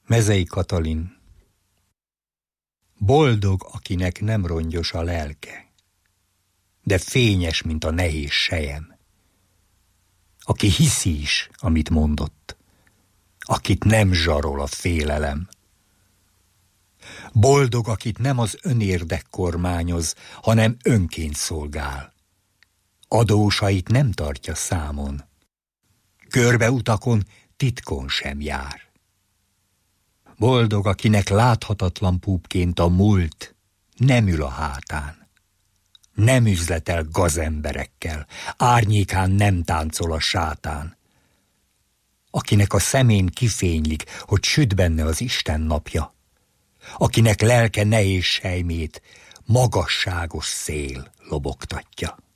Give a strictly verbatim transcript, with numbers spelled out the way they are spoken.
Mezei Katalin. Boldog, akinek nem rongyos a lelke, de fényes, mint a nehéz sejem. Aki hiszi is, amit mondott, akit nem zsarol a félelem. Boldog, akit nem az önérdek kormányoz, hanem önként szolgál. Adósait nem tartja számon. Körbeutakon titkon sem jár. Boldog, akinek láthatatlan púpként a múlt nem ül a hátán. Nem üzletel gazemberekkel, árnyékán nem táncol a sátán. Akinek a szemén kifénylik, hogy süt benne az Isten napja. Akinek lelke nehéz sejmét magasságos szél lobogtatja.